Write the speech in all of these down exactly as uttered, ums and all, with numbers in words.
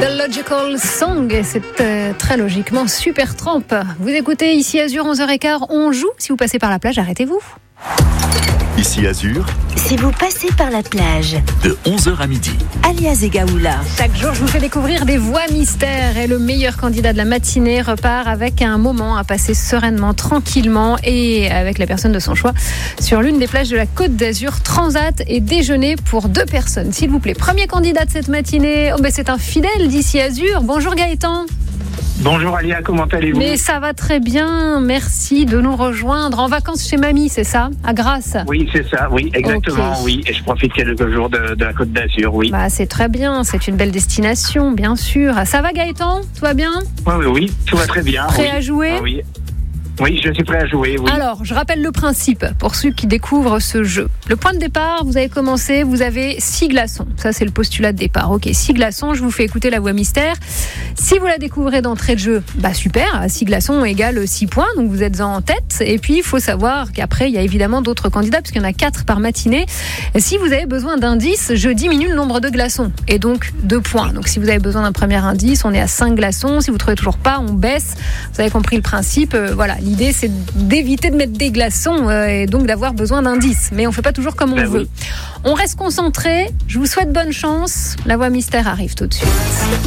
The Logical Song, et c'est euh, très logiquement Supertramp. Vous écoutez ici Azur, onze heures quinze, on joue. Si vous passez par la plage, arrêtez-vous. Ici Azur, si vous passez par la plage, de onze heures à midi. Alias Egaoula. Chaque jour, je vous fais découvrir des voix mystères et le meilleur candidat de la matinée repart avec un moment à passer sereinement, tranquillement et avec la personne de son choix sur l'une des plages de la Côte d'Azur. Transat et déjeuner pour deux personnes, s'il vous plaît. Premier candidat de cette matinée, oh ben c'est un fidèle d'ici Azur. Bonjour Gaëtan. Bonjour Alia, comment allez-vous ? Mais ça va très bien, merci de nous rejoindre. En vacances chez mamie, c'est ça ? À Grasse ? Oui, c'est ça, oui, exactement, Okay. oui. Et je profite quelques jours de, de la Côte d'Azur, oui. Bah, c'est très bien, c'est une belle destination, bien sûr. Ça va Gaëtan ? Tout va bien ? Oui, oui, oui, tout va très bien. Prêt oui. à jouer ? Ah, oui. Oui, je suis prêt à jouer, oui. Alors, je rappelle le principe pour ceux qui découvrent ce jeu. Le point de départ, vous avez commencé, vous avez six glaçons. Ça, c'est le postulat de départ. Ok, six glaçons, je vous fais écouter la voix mystère. Si vous la découvrez d'entrée de jeu, bah super, six glaçons égale six points, donc vous êtes en tête. Et puis, il faut savoir qu'après, il y a évidemment d'autres candidats, puisqu'il y en a quatre par matinée. Et si vous avez besoin d'indices, je diminue le nombre de glaçons, et donc deux points. Donc, si vous avez besoin d'un premier indice, on est à cinq glaçons. Si vous ne trouvez toujours pas, on baisse. Vous avez compris le principe. Euh, voilà. L'idée, c'est d'éviter de mettre des glaçons euh, et donc d'avoir besoin d'indices. Mais on ne fait pas toujours comme on Ben veut. oui. On reste concentré. Je vous souhaite bonne chance. La voix mystère arrive tout de suite.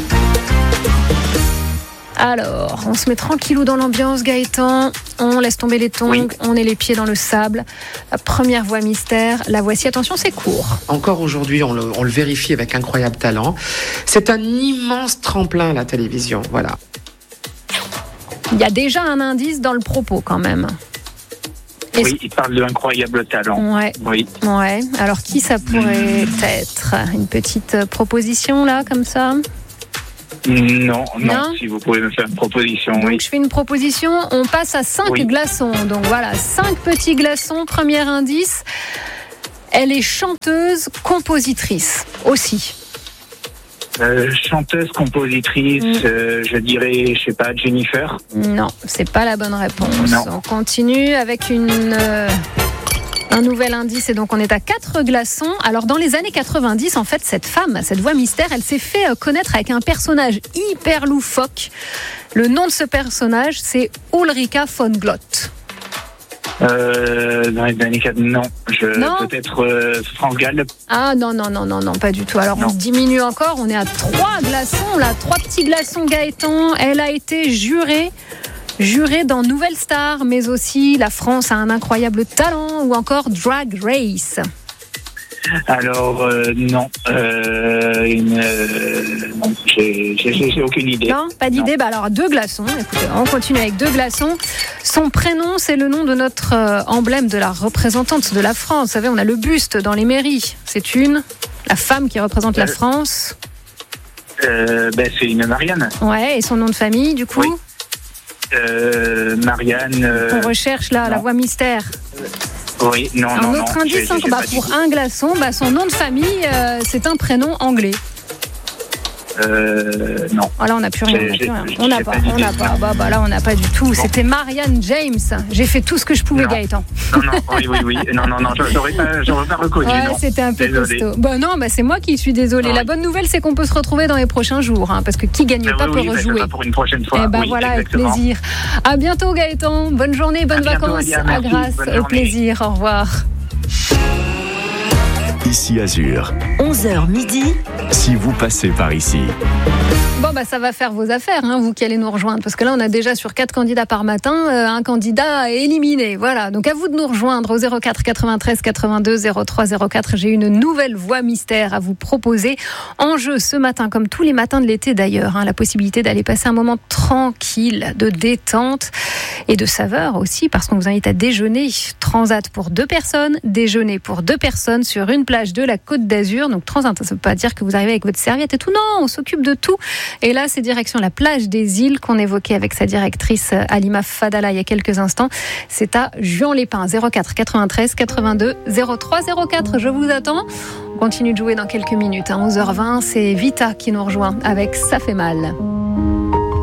Alors, on se met tranquillou dans l'ambiance, Gaëtan. On laisse tomber les tongs. Oui. On est les pieds dans le sable. La première voix mystère. La voici. Attention, c'est court. Encore aujourd'hui, on le, on le vérifie avec incroyable talent. C'est un immense tremplin, la télévision. Voilà. Il y a déjà un indice dans le propos quand même. Est-ce- Oui, il parle de l'incroyable talent. Ouais, Oui. ouais. Alors qui ça pourrait être ? Une petite euh, proposition là, comme ça ? Non, non, Non si vous pouvez me faire une proposition, Donc oui. je fais une proposition, on passe à cinq Oui. glaçons. Donc voilà, cinq petits glaçons, premier indice. Elle est chanteuse, compositrice aussi. Euh, chanteuse, compositrice, Mm. euh, je dirais, je sais pas, Jennifer. Non, c'est pas la bonne réponse. Non. On continue avec une, euh, un nouvel indice et donc on est à quatre glaçons. Alors dans les années quatre-vingt-dix, en fait, cette femme, cette voix mystère, elle s'est fait euh, connaître avec un personnage hyper loufoque. Le nom de ce personnage, c'est Ulrika von Glott. Euh, dans les années quatre, non. Je, Non. peut-être euh, France Gall. Ah non, non, non, non, non, pas du tout. Alors Non. on diminue encore, on est à trois glaçons, là, trois petits glaçons Gaëtan. Elle a été jurée, jurée dans Nouvelle Star, mais aussi La France a un incroyable talent ou encore Drag Race. Alors, euh, non. Euh, une, euh, non, j'ai, j'ai, j'ai aucune idée. Non, pas d'idée. Bah alors deux glaçons. Écoutez, on continue avec deux glaçons. Son prénom, c'est le nom de notre euh, emblème de la représentante de la France. Vous savez, on a le buste dans les mairies. C'est une, la femme qui représente la Euh, France. Euh, ben, c'est une Marianne. Ouais, et son nom de famille, du coup. Oui. Euh, Marianne. euh, On recherche là la non. voix mystère. oui, non, Un non, non. autre j'ai- indice, j'ai- hein, j'ai bah, pas dit. pour un glaçon, bah, son nom de famille, euh, c'est un prénom anglais. Euh, non. Voilà, on n'a plus rien, on n'a J'ai- plus rien. j'ai- On n'a j'ai pas, pas on n'a d'idée. pas. Bah, bah, là, on n'a pas du tout. C'était Marianne James. J'ai fait tout ce que je pouvais, Non. Gaëtan. Non, non, oui, oui, oui. Non, non, non, j'aurais pas, j'aurais pas reconnu. Ouais, non. c'était un peu Désolé. costaud. Bah non, bah c'est moi qui suis désolée. Ouais. La bonne nouvelle, c'est qu'on peut se retrouver dans les prochains jours, hein, parce que qui gagne Ah pas oui, peut oui, ben, ça rejouer. sera pour une prochaine fois. Eh ben oui, voilà, avec exactement. plaisir. À bientôt, Gaëtan. Bonne journée, bonnes À bientôt, vacances. Alia, à merci. Grasse, Bonne au journée. plaisir. Au revoir. Ici Azur, onze heures midi. si vous passez par ici. Bon, bah, ça va faire vos affaires, hein, vous qui allez nous rejoindre. Parce que là, on a déjà sur quatre candidats par matin, euh, un candidat éliminé. Voilà. Donc, à vous de nous rejoindre au zéro quatre quatre-vingt-treize quatre-vingt-deux zéro trois zéro quatre. J'ai une nouvelle voix mystère à vous proposer. En jeu ce matin, comme tous les matins de l'été d'ailleurs, hein, la possibilité d'aller passer un moment tranquille, de détente et de saveur aussi, parce qu'on vous invite à déjeuner. Transat pour deux personnes, déjeuner pour deux personnes sur une plage de la Côte d'Azur. Donc, Transat, ça ne veut pas dire que vous arrivez avec votre serviette et tout. Non, on s'occupe de tout. Et là, c'est direction la plage des Îles qu'on évoquait avec sa directrice Halima Fadala il y a quelques instants. C'est à Juan-les-Pins, zéro quatre quatre-vingt-treize quatre-vingt-deux zéro trois zéro quatre. Je vous attends. On continue de jouer dans quelques minutes. À onze heures vingt, c'est Vita qui nous rejoint avec Ça fait mal.